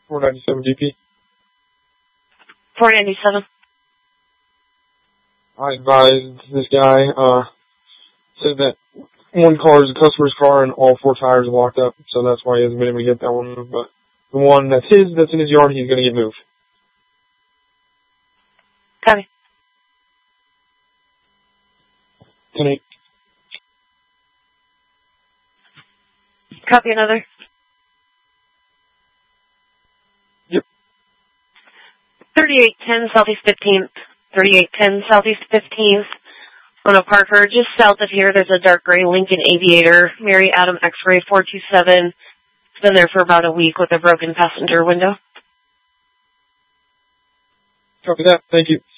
497 DP. 497. I advised this guy, said that one car is a customer's car and all 4 tires are locked up, so that's why he hasn't been able to get that one moved. But the one that's in his yard, he's going to get moved. Copy. 10-8. Copy another. Yep. 3810 Southeast 15th. 3810 Southeast 15th. On a Parker, just south of here, there's a dark gray Lincoln Aviator, Mary Adam X-ray 427. It's been there for about a week with a broken passenger window. Copy that. Thank you.